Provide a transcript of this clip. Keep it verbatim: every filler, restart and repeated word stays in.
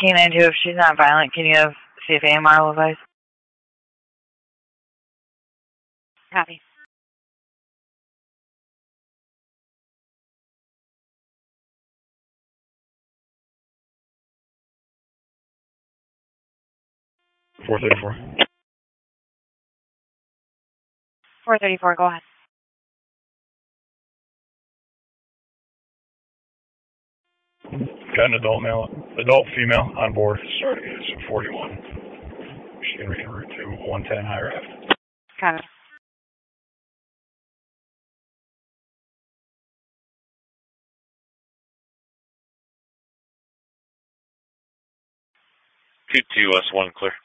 Canine two, if she's not violent, can you have see if A M R will advise? Copy. four thirty-four. four thirty-four, go ahead. Got an adult male, adult female on board. Starting at forty-one. She's going to be en route to one ten high raft. Copy. two two, S one clear.